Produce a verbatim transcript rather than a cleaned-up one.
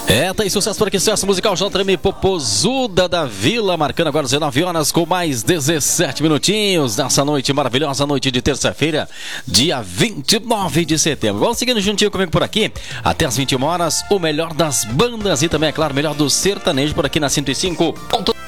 É, tem sucesso por aqui, sucesso musical J M Popozuda da Vila, marcando agora dezenove horas com mais dezessete minutinhos nessa noite maravilhosa, noite de terça-feira, dia vinte e nove de setembro. Vamos seguindo juntinho comigo por aqui, até as vinte e uma horas, o melhor das bandas e também, é claro, o melhor do sertanejo por aqui na cento e cinco ponto